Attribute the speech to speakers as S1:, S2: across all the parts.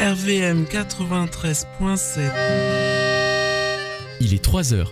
S1: RVM 93.7.
S2: Il est 3h.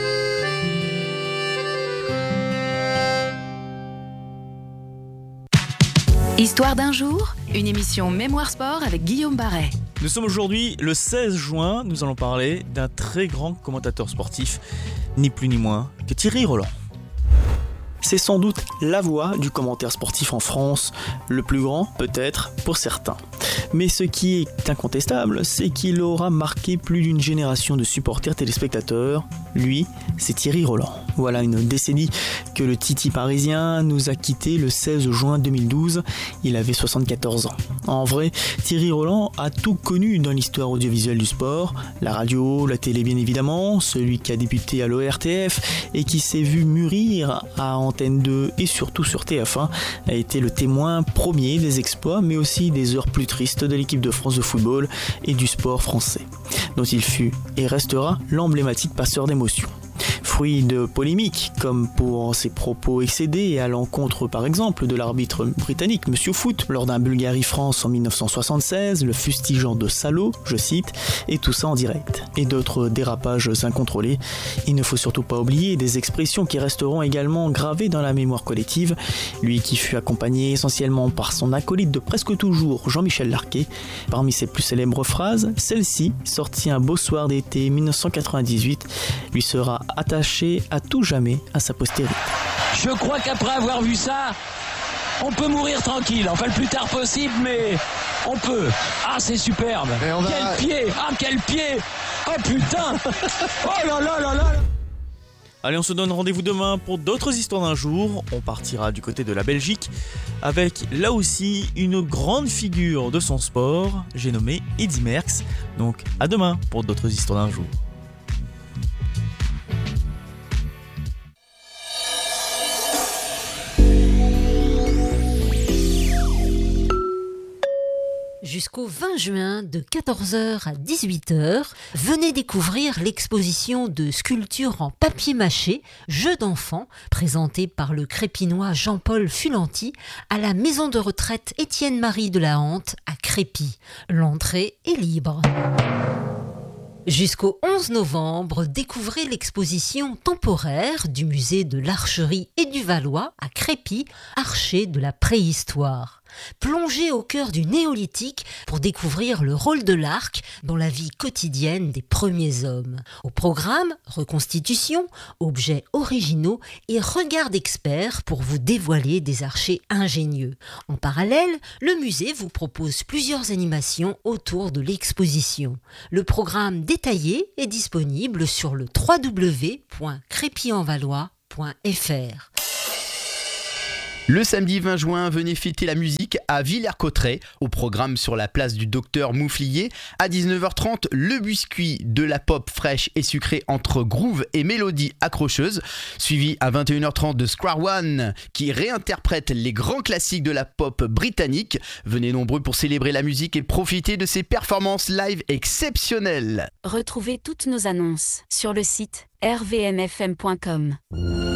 S3: Histoire d'un jour, une émission Mémoire Sport avec Guillaume Barret.
S4: Nous sommes aujourd'hui le 16 juin, nous allons parler d'un très grand commentateur sportif, ni plus ni moins que Thierry Roland.
S5: C'est sans doute la voix du commentaire sportif en France, le plus grand peut-être pour certains. Mais ce qui est incontestable, c'est qu'il aura marqué plus d'une génération de supporters téléspectateurs. Lui, c'est Thierry Roland. Voilà une décennie que le Titi parisien nous a quittés le 16 juin 2012. Il avait 74 ans. En vrai, Thierry Roland a tout connu dans l'histoire audiovisuelle du sport. La radio, la télé bien évidemment, celui qui a débuté à l'ORTF et qui s'est vu mûrir à Antenne 2 et surtout sur TF1 a été le témoin premier des exploits mais aussi des heures plus tristes de l'équipe de France de football et du sport français, dont il fut et restera l'emblématique passeur d'émotions. Fruit de polémiques, comme pour ses propos excédés à l'encontre par exemple de l'arbitre britannique Monsieur Foot lors d'un Bulgarie-France en 1976, le fustigeant de salaud, je cite, et tout ça en direct, et d'autres dérapages incontrôlés. Il ne faut surtout pas oublier des expressions qui resteront également gravées dans la mémoire collective, lui qui fut accompagné essentiellement par son acolyte de presque toujours, Jean-Michel Larquet. Parmi ses plus célèbres phrases, celle-ci, sortie un beau soir d'été 1998, lui sera attaché à tout jamais à sa postérité.
S6: Je crois qu'après avoir vu ça, on peut mourir tranquille, enfin le plus tard possible, mais on peut. Ah, c'est superbe. Quel pied. Ah, quel pied. Oh putain. Oh là là là là.
S4: Allez, on se donne rendez-vous demain pour d'autres histoires d'un jour. On partira du côté de la Belgique avec là aussi une grande figure de son sport, j'ai nommé Eddy Merckx. Donc à demain pour d'autres histoires d'un jour.
S7: Jusqu'au 20 juin, de 14h à 18h, venez découvrir l'exposition de sculptures en papier mâché, jeux d'enfants, présentée par le crépinois Jean-Paul Fulanti à la maison de retraite Étienne-Marie de la Hante à Crépy. L'entrée est libre. Jusqu'au 11 novembre, découvrez l'exposition temporaire du musée de l'Archerie et du Valois à Crépy, archer de la préhistoire. Plongez au cœur du néolithique pour découvrir le rôle de l'arc dans la vie quotidienne des premiers hommes. Au programme, reconstitution, objets originaux et regards d'experts pour vous dévoiler des archers ingénieux. En parallèle, le musée vous propose plusieurs animations autour de l'exposition. Le programme détaillé est disponible sur le www.crépyenvalois.fr.
S8: Le samedi 20 juin, venez fêter la musique à Villers-Cotterêts, au programme sur la place du Docteur Mouflier. À 19h30, le biscuit de la pop fraîche et sucrée entre groove et mélodie accrocheuse, suivi à 21h30 de Square One qui réinterprète les grands classiques de la pop britannique. Venez nombreux pour célébrer la musique et profiter de ces performances live exceptionnelles.
S3: Retrouvez toutes nos annonces sur le site rvmfm.com.